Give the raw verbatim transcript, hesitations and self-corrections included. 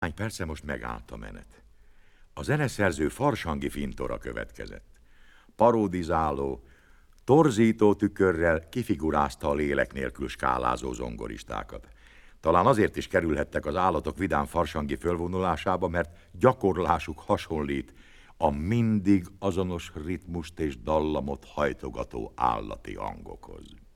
Néhány perce most megállt a menet. A zeneszerző farsangi fintora következett. Parodizáló, torzító tükörrel kifigurázta a lélek nélkül skálázó zongoristákat. Talán azért is kerülhettek az állatok vidám farsangi fölvonulásába, mert gyakorlásuk hasonlít a mindig azonos ritmust és dallamot hajtogató állati hangokhoz.